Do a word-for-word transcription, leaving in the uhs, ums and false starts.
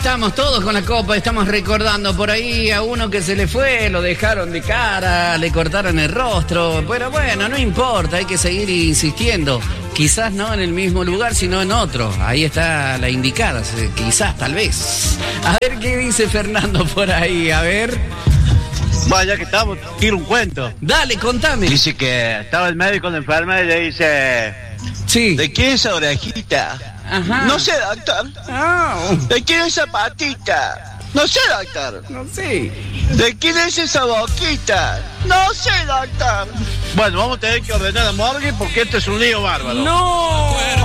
estamos todos con la copa, estamos recordando por ahí a uno que se le fue, lo dejaron de cara, le cortaron el rostro, pero bueno, no importa, hay que seguir insistiendo. Quizás no en el mismo lugar, sino en otro. Ahí está la indicada, quizás, tal vez. A ver qué dice Fernando por ahí, a ver. Bueno, ya que estamos, quiero un cuento. Dale, contame. Dice que estaba el médico con la enfermera y le dice... Sí. ¿De quién es esa orejita? Ajá. No sé, doctor. Oh. ¿De quién es esa patita? No sé, doctor. No sé. ¿De quién es esa boquita? No sé, doctor. Bueno, vamos a tener que ordenar a morgue porque esto es un lío bárbaro. No.